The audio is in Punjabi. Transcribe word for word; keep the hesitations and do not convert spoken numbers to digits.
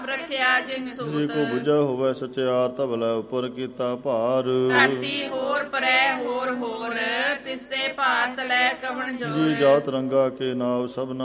ਰਖਿਆ ਜਿਨ ਜੀ ਸੂਤ। ਕੋ ਬੁਝਾ ਹੋਵੇ ਸਚਿਆਰ ਤਬਲੇ ਉੱਪਰ ਕੀਤਾ ਭਾਰ। ਧਰਤੀ ਹੋਰ ਪਰੈ ਹੋਰ ਹੋਰ ਤਿਸਤੇ ਭਾਤ ਲੈ ਕਵਣ ਜੋਰ। ਜੀ ਜਾਤ ਰੰਗਾ ਕੇ ਨਾਵ ਸਭਨਾ